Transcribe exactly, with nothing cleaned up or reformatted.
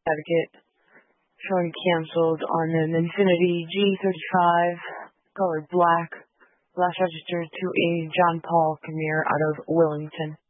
Connecticut, showing canceled on an Infiniti G thirty-five, colored black, last registered to a John Paul Premier out of Willington.